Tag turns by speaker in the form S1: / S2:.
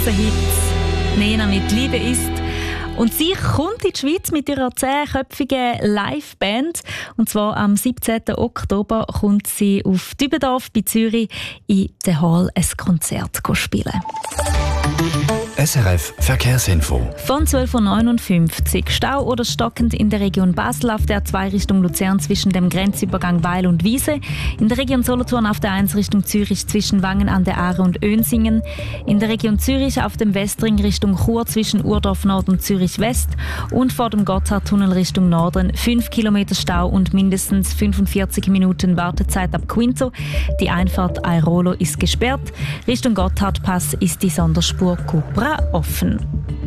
S1: grossen Hit «Nena mit Liebe ist». Und sie kommt in die Schweiz mit ihrer 10-köpfigen Liveband. Und zwar am 17. Oktober kommt sie auf Dübendorf bei Zürich in der Hall ein Konzert spielen.
S2: SRF Verkehrsinfo.
S1: Von 12.59 Uhr. Stau oder stockend in der Region Basel auf der 2 Richtung Luzern zwischen dem Grenzübergang Weil und Wiese. In der Region Solothurn auf der 1 Richtung Zürich zwischen Wangen an der Aare und Önsingen. In der Region Zürich auf dem Westring Richtung Chur zwischen Urdorf Nord und Zürich West. Und vor dem Gotthardtunnel Richtung Norden 5 Kilometer Stau und mindestens 45 Minuten Wartezeit ab Quinto. Die Einfahrt Airolo ist gesperrt. Richtung Gotthardpass ist die Sonderspur Cupra offen.